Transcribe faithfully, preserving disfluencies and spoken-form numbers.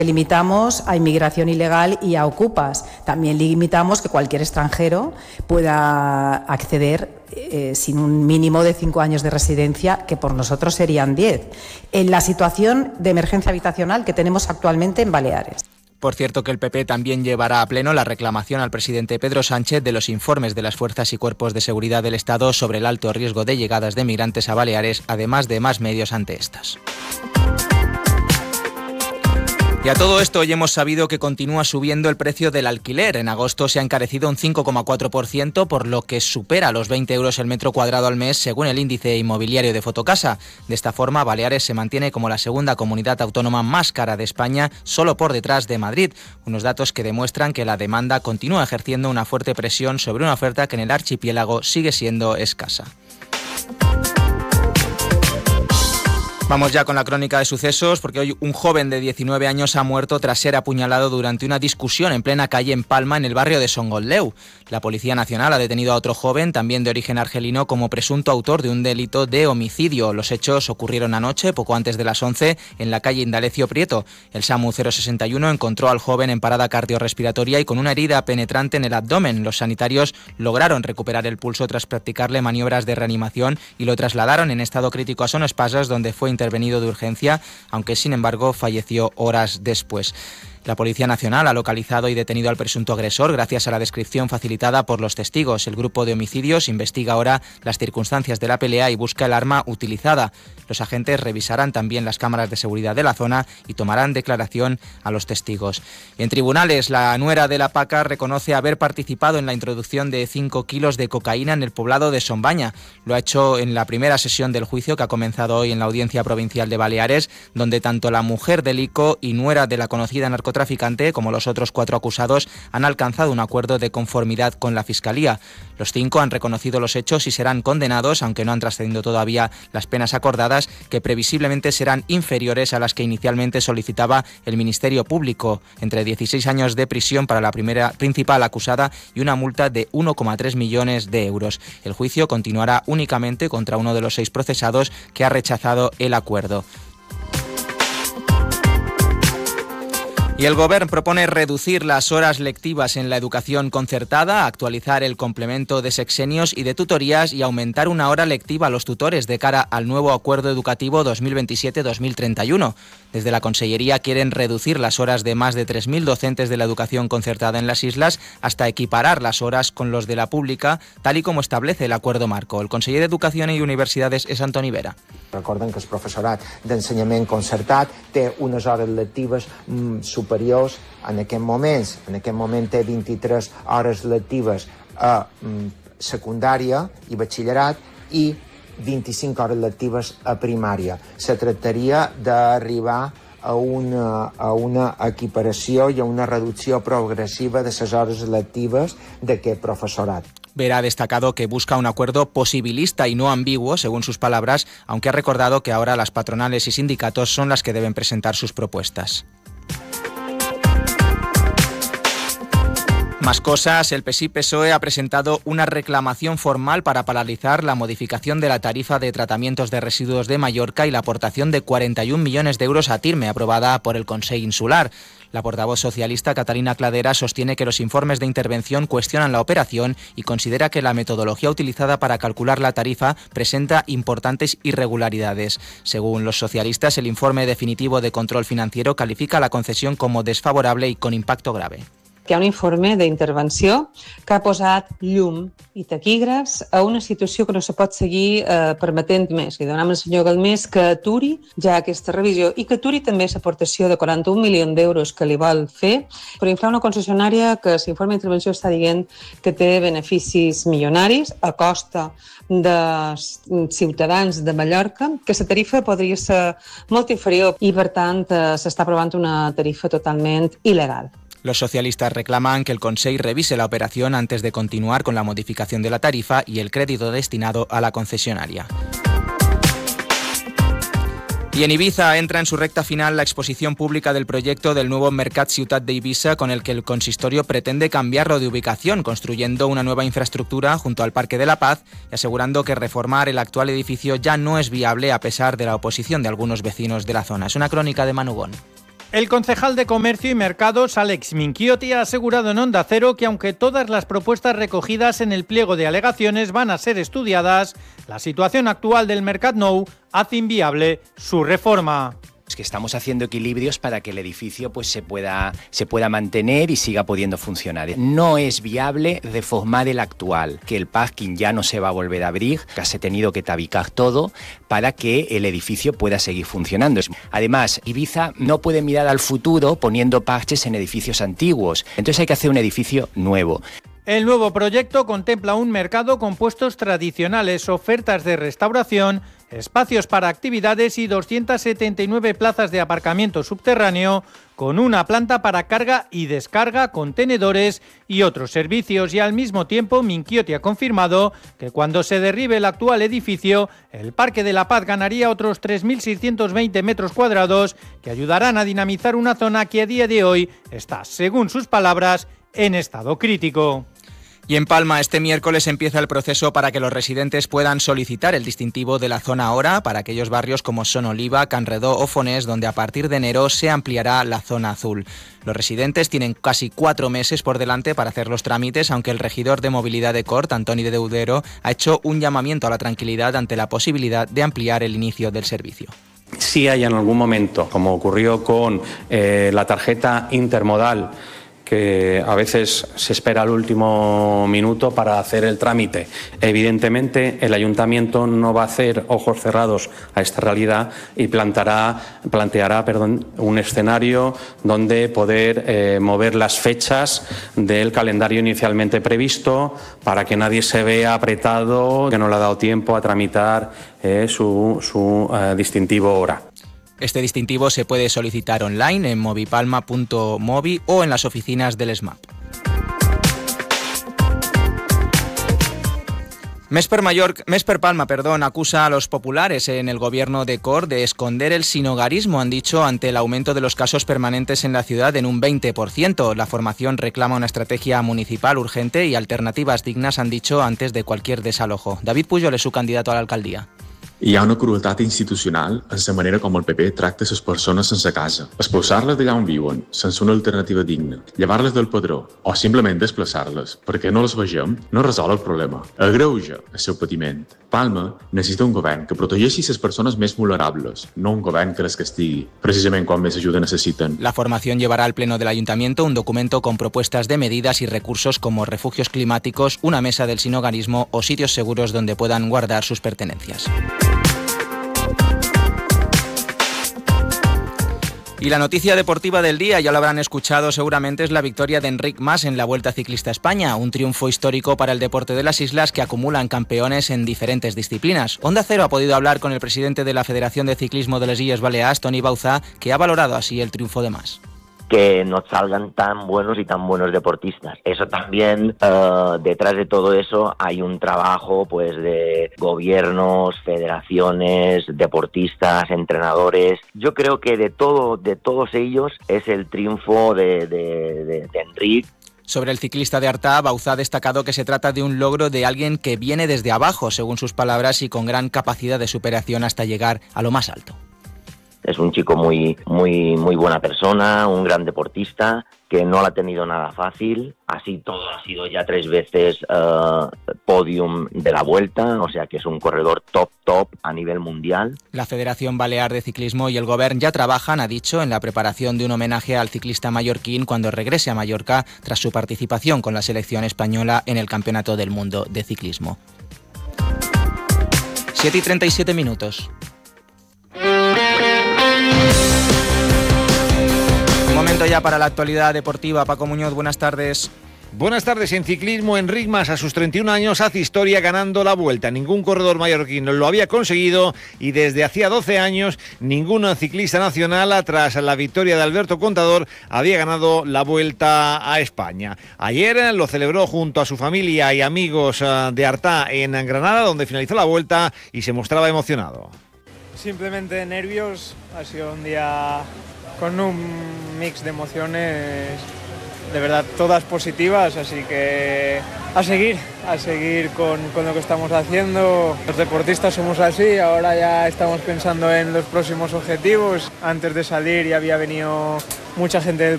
Limitamos a inmigración ilegal y a ocupas. También limitamos que cualquier extranjero pueda acceder eh, sin un mínimo de cinco años de residencia, que por nosotros serían diez, en la situación de emergencia habitacional que tenemos actualmente en Baleares. Por cierto, que el P P también llevará a pleno la reclamación al presidente Pedro Sánchez de los informes de las fuerzas y cuerpos de seguridad del Estado sobre el alto riesgo de llegadas de migrantes a Baleares, además de más medios ante estas. Y a todo esto hoy hemos sabido que continúa subiendo el precio del alquiler. En agosto se ha encarecido un cinco coma cuatro por ciento, por lo que supera los veinte euros el metro cuadrado al mes, según el índice inmobiliario de Fotocasa. De esta forma, Baleares se mantiene como la segunda comunidad autónoma más cara de España, solo por detrás de Madrid. Unos datos que demuestran que la demanda continúa ejerciendo una fuerte presión sobre una oferta que en el archipiélago sigue siendo escasa. Vamos ya con la crónica de sucesos, porque hoy un joven de diecinueve años ha muerto tras ser apuñalado durante una discusión en plena calle en Palma, en el barrio de Songoldeu. La Policía Nacional ha detenido a otro joven, también de origen argelino, como presunto autor de un delito de homicidio. Los hechos ocurrieron anoche, poco antes de las once, en la calle Indalecio Prieto. El SAMU cero sesenta y uno encontró al joven en parada cardiorrespiratoria y con una herida penetrante en el abdomen. Los sanitarios lograron recuperar el pulso tras practicarle maniobras de reanimación y lo trasladaron en estado crítico a Son Espasas, donde fue intervenido de urgencia, aunque sin embargo falleció horas después. La Policía Nacional ha localizado y detenido al presunto agresor gracias a la descripción facilitada por los testigos. El grupo de homicidios investiga ahora las circunstancias de la pelea y busca el arma utilizada. Los agentes revisarán también las cámaras de seguridad de la zona y tomarán declaración a los testigos. En tribunales, la nuera de la Paca reconoce haber participado en la introducción de cinco kilos de cocaína en el poblado de Sombaña. Lo ha hecho en la primera sesión del juicio que ha comenzado hoy en la Audiencia Provincial de Baleares, donde tanto la mujer del ICO y nuera de la conocida narcotraficante como los otros cuatro acusados han alcanzado un acuerdo de conformidad con la Fiscalía. Los cinco han reconocido los hechos y serán condenados, aunque no han trascendido todavía las penas acordadas, que previsiblemente serán inferiores a las que inicialmente solicitaba el Ministerio Público, entre dieciséis años de prisión para la primera principal acusada y una multa de uno coma tres millones de euros. El juicio continuará únicamente contra uno de los seis procesados, que ha rechazado el acuerdo. Y el Govern propone reducir las horas lectivas en la educación concertada, actualizar el complemento de sexenios y de tutorías y aumentar una hora lectiva a los tutores de cara al nuevo Acuerdo Educativo dos mil veintisiete dos mil treinta y uno. Desde la Consellería quieren reducir las horas de más de tres mil docentes de la educación concertada en las islas hasta equiparar las horas con los de la pública, tal y como establece el Acuerdo Marco. El conseller d'Educació i Universitats és Antoni Vera. Recorden que el professorat d'ensenyament concertat té unes hores lectives mm, superiors en aquest moment. En aquest moment té vint-i-tres hores lectives a mm, secundària i batxillerat i vint-i-cinc hores lectives a primària. Se tractaria d'arribar a una, a una equiparació i a una reducció progressiva de les hores lectives d'aquest professorat. Vera ha destacado que busca un acuerdo posibilista y no ambiguo, según sus palabras, aunque ha recordado que ahora las patronales y sindicatos son las que deben presentar sus propuestas. Más cosas, el P S I P S O E ha presentado una reclamación formal para paralizar la modificación de la tarifa de tratamientos de residuos de Mallorca y la aportación de cuarenta y un millones de euros a Tirme, aprobada por el Consell Insular. La portavoz socialista Catalina Cladera sostiene que los informes de intervención cuestionan la operación y considera que la metodología utilizada para calcular la tarifa presenta importantes irregularidades. Según los socialistas, el informe definitivo de control financiero califica la concesión como desfavorable y con impacto grave. Hi ha un informe d'intervenció que ha posat llum i taquígrafs a una situació que no se pot seguir eh, permetent més. Li donam al senyor Galmés que aturi ja aquesta revisió i que aturi també l'aportació de quaranta-un milions d'euros que li vol fer per inflar una concessionària que l'informe d'intervenció està dient que té beneficis milionaris a costa dels ciutadans de Mallorca, que la tarifa podria ser molt inferior i, per tant, eh, s'està aprovant una tarifa totalment il·legal. Los socialistas reclaman que el Consell revise la operación antes de continuar con la modificación de la tarifa y el crédito destinado a la concesionaria. Y en Ibiza entra en su recta final la exposición pública del proyecto del nuevo Mercat Ciutat de Ibiza, con el que el consistorio pretende cambiarlo de ubicación, construyendo una nueva infraestructura junto al Parque de la Paz y asegurando que reformar el actual edificio ya no es viable a pesar de la oposición de algunos vecinos de la zona. Es una crónica de Manugón. El concejal de Comercio y Mercados, Alex Minchiotti, ha asegurado en Onda Cero que aunque todas las propuestas recogidas en el pliego de alegaciones van a ser estudiadas, la situación actual del Mercat Nou hace inviable su reforma. Es que estamos haciendo equilibrios para que el edificio pues, se, pueda, se pueda mantener y siga pudiendo funcionar. No es viable reformar el actual, que el parking ya no se va a volver a abrir, que se ha tenido que tabicar todo para que el edificio pueda seguir funcionando. Además, Ibiza no puede mirar al futuro poniendo parches en edificios antiguos, entonces hay que hacer un edificio nuevo. El nuevo proyecto contempla un mercado con puestos tradicionales, ofertas de restauración, espacios para actividades y doscientas setenta y nueve plazas de aparcamiento subterráneo, con una planta para carga y descarga, contenedores y otros servicios. Y al mismo tiempo, Minchiotti ha confirmado que cuando se derribe el actual edificio, el Parque de la Paz ganaría otros tres mil seiscientos veinte metros cuadrados que ayudarán a dinamizar una zona que a día de hoy está, según sus palabras, en estado crítico. Y en Palma, este miércoles empieza el proceso para que los residentes puedan solicitar el distintivo de la zona hora para aquellos barrios como Son Oliva, Can Redó o Fonés, donde a partir de enero se ampliará la zona azul. Los residentes tienen casi cuatro meses por delante para hacer los trámites, aunque el regidor de Movilidad de Cort, Antoni de Deudero, ha hecho un llamamiento a la tranquilidad ante la posibilidad de ampliar el inicio del servicio. Si hay en algún momento, como ocurrió con eh, la tarjeta intermodal, que a veces se espera al último minuto para hacer el trámite. Evidentemente, el ayuntamiento no va a hacer ojos cerrados a esta realidad y plantará, planteará perdón, un escenario donde poder eh, mover las fechas del calendario inicialmente previsto para que nadie se vea apretado, que no le ha dado tiempo a tramitar eh, su, su eh, distintivo hora. Este distintivo se puede solicitar online en movipalma punto movi o en las oficinas del S M A P. Mesper, Mallorca, Mesper Palma perdón, acusa a los populares en el gobierno de Cort de esconder el sinogarismo, han dicho, ante el aumento de los casos permanentes en la ciudad en un veinte por ciento. La formación reclama una estrategia municipal urgente y alternativas dignas, han dicho, antes de cualquier desalojo. David Pujol es su candidato a la alcaldía. Hi ha una crueltat institucional en la manera com el P P tracta les persones sense casa. Expulsar-les d'allà on viuen, sense una alternativa digna, llevar-les del padró o simplement desplaçar-les perquè no les vegem, no resol el problema. Agreuja el seu patiment. Palma necessita un govern que protegeixi les persones més vulnerables, no un govern que les castigui, precisament quan més ajuda necessiten. La formación llevará al Pleno del Ayuntamiento un documento con propuestas de medidas y recursos como refugios climáticos, una mesa del sinogarismo o sitios seguros donde puedan guardar sus pertenencias. Y la noticia deportiva del día, ya lo habrán escuchado seguramente, es la victoria de Enric Mas en la Vuelta Ciclista a España, un triunfo histórico para el deporte de las islas que acumulan campeones en diferentes disciplinas. Onda Cero ha podido hablar con el presidente de la Federación de Ciclismo de les Illes Balears, Toni Bauzá, que ha valorado así el triunfo de Mas. Que nos salgan tan buenos y tan buenos deportistas. Eso también, uh, detrás de todo eso hay un trabajo pues de gobiernos, federaciones, deportistas, entrenadores. Yo creo que de todo, de todos ellos es el triunfo de, de, de, de Enric. Sobre el ciclista de Artà, Bauzá ha destacado que se trata de un logro de alguien que viene desde abajo, según sus palabras, y con gran capacidad de superación hasta llegar a lo más alto. Es un chico muy, muy, muy buena persona, un gran deportista, que no lo ha tenido nada fácil. Así todo ha sido ya tres veces uh, podium de la Vuelta, o sea que es un corredor top, top a nivel mundial. La Federación Balear de Ciclismo y el Govern ya trabajan, ha dicho, en la preparación de un homenaje al ciclista mallorquín cuando regrese a Mallorca tras su participación con la selección española en el Campeonato del Mundo de Ciclismo. siete y treinta y siete minutos. Momento ya para la actualidad deportiva. Paco Muñoz, buenas tardes. Buenas tardes. En ciclismo, Enric Mas a sus treinta y un años hace historia ganando la Vuelta. Ningún corredor mallorquín lo había conseguido y desde hacía doce años ningún ciclista nacional, tras la victoria de Alberto Contador, había ganado la Vuelta a España. Ayer lo celebró junto a su familia y amigos de Artà en Granada, donde finalizó la Vuelta y se mostraba emocionado. Simplemente nervios, ha sido un día con un mix de emociones de verdad todas positivas, así que a seguir, a seguir con, con lo que estamos haciendo. Los deportistas somos así, ahora ya estamos pensando en los próximos objetivos. Antes de salir ya había venido mucha gente del